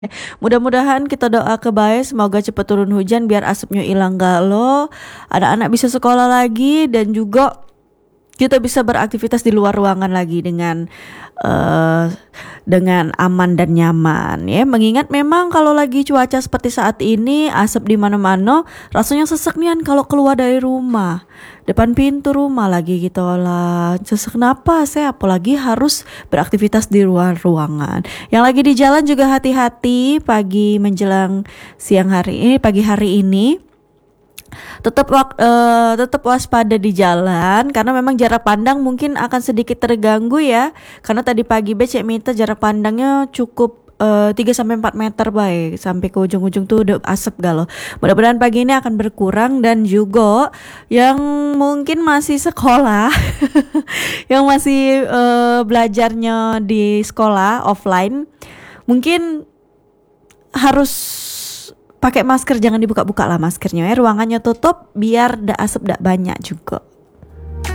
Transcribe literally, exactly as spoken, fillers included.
Mudah-mudahan kita doa kebaik, semoga cepat turun hujan biar asapnya hilang galau, anak-anak bisa sekolah lagi dan juga kita bisa beraktivitas di luar ruangan lagi dengan uh, dengan aman dan nyaman ya. Mengingat memang kalau lagi cuaca seperti saat ini asap di mana-mana, rasanya sesek nian kalau keluar dari rumah. Depan pintu rumah lagi gitu lah. Sesek napas ya, apalagi harus beraktivitas di luar ruangan. Yang lagi di jalan juga hati-hati pagi menjelang siang hari ini, pagi hari ini. Tetap wak, uh, tetap waspada di jalan karena memang jarak pandang mungkin akan sedikit terganggu ya. Karena tadi pagi be cek minta jarak pandangnya cukup uh, tiga sampai empat meter baik, sampai ke ujung-ujung tuh udah asap galau. Mudah-mudahan pagi ini akan berkurang dan juga yang mungkin masih sekolah yang masih uh, belajarnya di sekolah offline mungkin harus pakai masker, jangan dibuka-buka lah maskernya ya, ruangannya tutup biar da asap dak banyak juga.